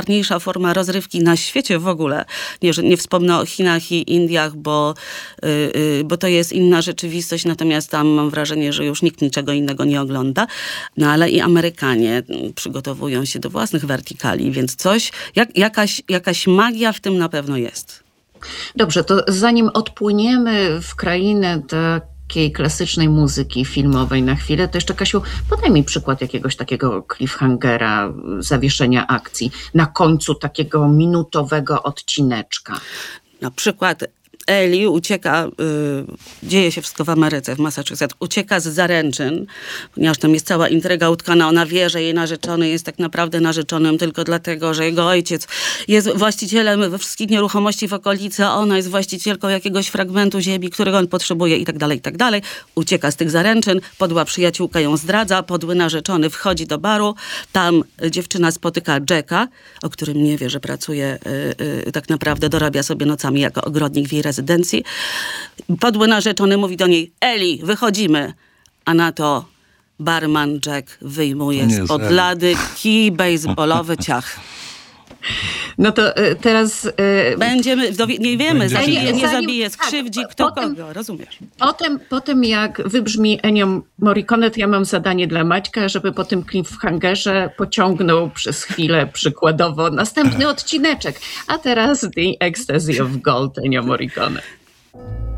najpowszechniejsza forma rozrywki na świecie w ogóle. Nie wspomnę o Chinach i Indiach, bo to jest inna rzeczywistość, natomiast tam mam wrażenie, że już nikt niczego innego nie ogląda. No ale i Amerykanie przygotowują się do własnych wertykali, więc jakaś magia w tym na pewno jest. Dobrze, to zanim odpłyniemy w krainę takiej klasycznej muzyki filmowej na chwilę, to jeszcze, Kasiu, podaj mi przykład jakiegoś takiego cliffhangera, zawieszenia akcji na końcu takiego minutowego odcineczka. Na przykład Eli ucieka, dzieje się wszystko w Ameryce, w Massachusetts, ucieka z zaręczyn, ponieważ tam jest cała intryga utkana. Ona wie, że jej narzeczony jest tak naprawdę narzeczonym tylko dlatego, że jego ojciec jest właścicielem wszystkich nieruchomości w okolicy, a ona jest właścicielką jakiegoś fragmentu ziemi, którego on potrzebuje i tak dalej, i tak dalej. Ucieka z tych zaręczyn, podła przyjaciółka ją zdradza, podły narzeczony wchodzi do baru, tam dziewczyna spotyka Jacka, o którym nie wie, że pracuje, tak naprawdę dorabia sobie nocami jako ogrodnik w jej rezydencji. Podły narzeczony mówi do niej: Eli, wychodzimy. A na to barman Jack wyjmuje spod lady kij bejsbolowy, ciach. No to teraz... nie wiemy, nie zabije, skrzywdzi kto kogo, rozumiesz? Potem jak wybrzmi Ennio Morricone, to ja mam zadanie dla Maćka, żeby po tym cliffhangerze pociągnął przez chwilę przykładowo następny odcineczek. A teraz The Ecstasy of Gold Ennio Morricone.